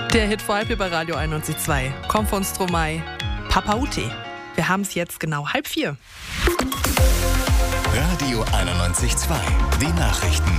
Der Hit vor halb hier bei Radio 91.2. Kommt von Stromae. Papa Ute. Wir haben es jetzt genau 3:30. Radio 91.2. Die Nachrichten.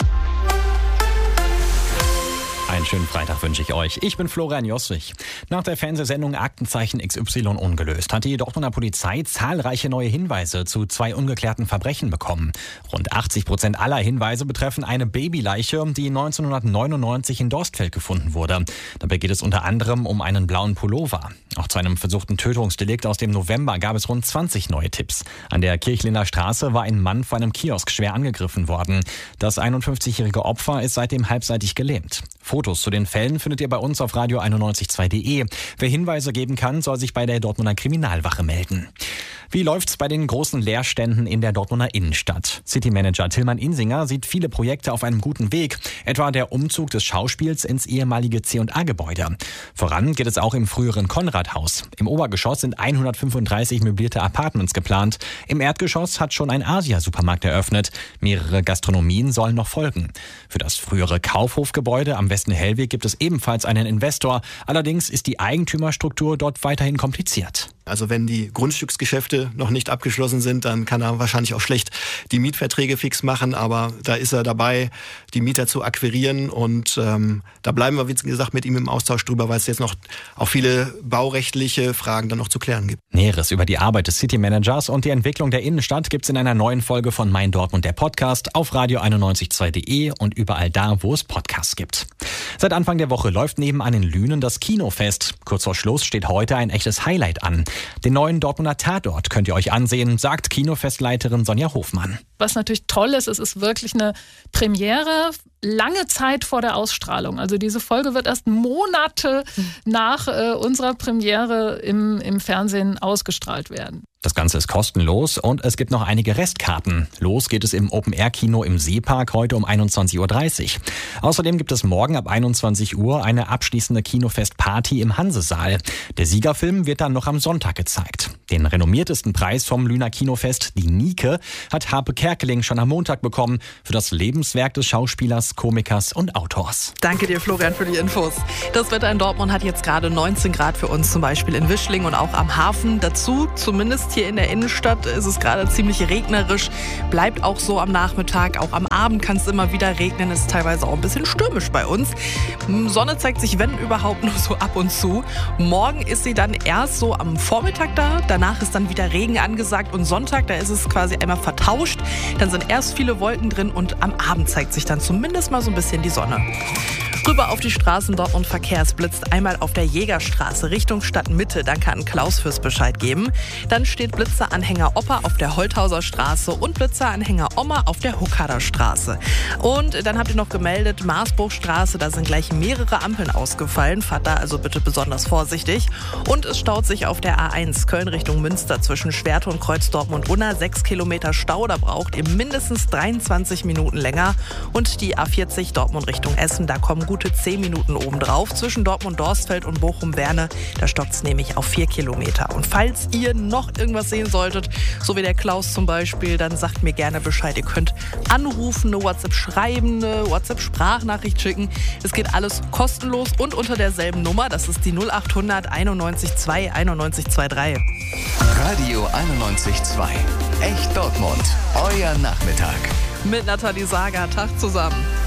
Einen schönen Freitag wünsche ich euch. Ich bin Florian Jossrich. Nach der Fernsehsendung Aktenzeichen XY ungelöst hat die Dortmunder Polizei zahlreiche neue Hinweise zu 2 ungeklärten Verbrechen bekommen. Rund 80% aller Hinweise betreffen eine Babyleiche, die 1999 in Dorstfeld gefunden wurde. Dabei geht es unter anderem um einen blauen Pullover. Auch zu einem versuchten Tötungsdelikt aus dem November gab es rund 20 neue Tipps. An der Kirchlinder Straße war ein Mann vor einem Kiosk schwer angegriffen worden. Das 51-jährige Opfer ist seitdem halbseitig gelähmt. Fotos zu den Fällen findet ihr bei uns auf radio912.de. Wer Hinweise geben kann, soll sich bei der Dortmunder Kriminalwache melden. Wie läuft's bei den großen Leerständen in der Dortmunder Innenstadt? Citymanager Tillmann Insinger sieht viele Projekte auf einem guten Weg, etwa der Umzug des Schauspiels ins ehemalige C&A-Gebäude. Voran geht es auch im früheren Konradhaus. Im Obergeschoss sind 135 möblierte Apartments geplant. Im Erdgeschoss hat schon ein Asia-Supermarkt eröffnet. Mehrere Gastronomien sollen noch folgen. Für das frühere Kaufhofgebäude am Westen-Hellweg gibt es ebenfalls einen Investor. Allerdings ist die Eigentümerstruktur dort weiterhin kompliziert. Also wenn die Grundstücksgeschäfte noch nicht abgeschlossen sind, dann kann er wahrscheinlich auch schlecht die Mietverträge fix machen. Aber da ist er dabei, die Mieter zu akquirieren. Und da bleiben wir, wie gesagt, mit ihm im Austausch drüber, weil es jetzt noch auch viele baurechtliche Fragen dann noch zu klären gibt. Näheres über die Arbeit des City-Managers und die Entwicklung der Innenstadt gibt's in einer neuen Folge von Mein Dortmund, der Podcast, auf radio912.de und überall da, wo es Podcasts gibt. Seit Anfang der Woche läuft nebenan in Lünen das Kinofest. Kurz vor Schluss steht heute ein echtes Highlight an. Den neuen Dortmunder Tatort könnt ihr euch ansehen, sagt Kinofestleiterin Sonja Hofmann. Was natürlich toll ist, es ist wirklich eine Premiere, lange Zeit vor der Ausstrahlung. Also diese Folge wird erst Monate nach unserer Premiere im Fernsehen ausgestrahlt werden. Das Ganze ist kostenlos und es gibt noch einige Restkarten. Los geht es im Open-Air-Kino im Seepark heute um 21.30 Uhr. Außerdem gibt es morgen ab 21 Uhr eine abschließende Kinofest-Party im Hansesaal. Der Siegerfilm wird dann noch am Sonntag gezeigt. Den renommiertesten Preis vom Lüner Kinofest, die Nike, hat Harpe Kerkeling schon am Montag bekommen für das Lebenswerk des Schauspielers, Komikers und Autors. Danke dir, Florian, für die Infos. Das Wetter in Dortmund hat jetzt gerade 19 Grad für uns, zum Beispiel in Wischling und auch am Hafen. Dazu, zumindest hier in der Innenstadt, ist es gerade ziemlich regnerisch. Bleibt auch so am Nachmittag. Auch am Abend kann es immer wieder regnen. Ist teilweise auch ein bisschen stürmisch bei uns. Sonne zeigt sich, wenn überhaupt, nur so ab und zu. Morgen ist sie dann erst so am Vormittag da. Danach ist dann wieder Regen angesagt. Und Sonntag, da ist es quasi einmal vertauscht. Dann sind erst viele Wolken drin und am Abend zeigt sich dann zumindest mal so ein bisschen die Sonne. Rüber auf die Straßen Dortmund Verkehrsblitzt. Einmal auf der Jägerstraße Richtung Stadtmitte. Danke an Klaus fürs Bescheid geben. Dann steht Blitzeranhänger Opa auf der Holthauser Straße und Blitzeranhänger Oma auf der Huckader Straße. Und dann habt ihr noch gemeldet, Marsburgstraße, da sind gleich mehrere Ampeln ausgefallen. Fahrt da also bitte besonders vorsichtig. Und es staut sich auf der A1 Köln Richtung Münster zwischen Schwerte und Kreuz Dortmund-Unna. 6 Kilometer Stau, da braucht ihr mindestens 23 Minuten länger. Und die A40 Dortmund Richtung Essen, da kommen gute 10 Minuten obendrauf. Zwischen Dortmund-Dorstfeld und Bochum-Werne, da stockt es nämlich auf 4 Kilometer. Und falls ihr noch irgendwas sehen solltet, so wie der Klaus zum Beispiel, dann sagt mir gerne Bescheid. Ihr könnt anrufen, eine WhatsApp schreiben, eine WhatsApp-Sprachnachricht schicken. Es geht alles kostenlos und unter derselben Nummer. Das ist die 0800 91 2 91 23. Radio 91.2. Echt Dortmund. Euer Nachmittag. Mit Nathalie Sager. Tag zusammen.